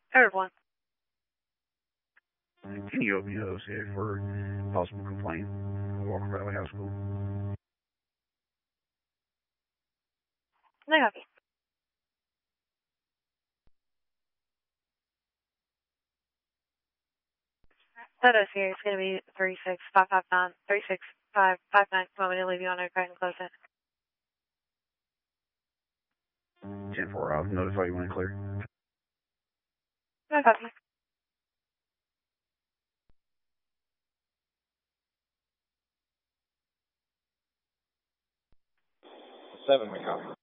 Everyone. Can you open your OCA for possible complaint? Walker Valley High School. No copy. That is here. It's going to be 36559, 36559. Want me to leave you on aircraft and close it? 10-4, I'll notify you when clear. No copy. 7, we copy.